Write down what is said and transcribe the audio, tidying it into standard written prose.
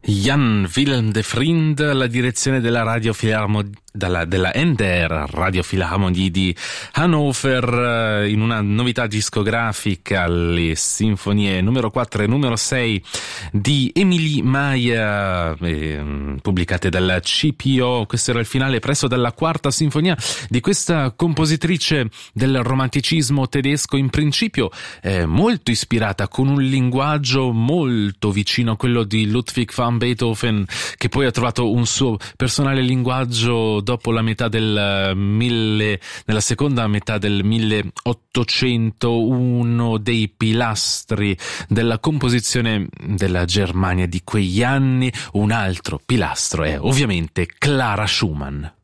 Jan Willem de Vriend, la direzione della della NDR Radio Philharmonie di Hannover, in una novità discografica, le sinfonie numero 4 e numero 6 di Emilie Maia, pubblicate dalla CPO. Questo era il finale presso dalla quarta sinfonia di questa compositrice del romanticismo tedesco, in principio molto ispirata, con un linguaggio molto vicino a quello di Ludwig van Beethoven, che poi ha trovato un suo personale linguaggio dopo la metà nella seconda metà del 1800. Uno dei pilastri della composizione della Germania di quegli anni. Un altro pilastro è ovviamente Clara Schumann.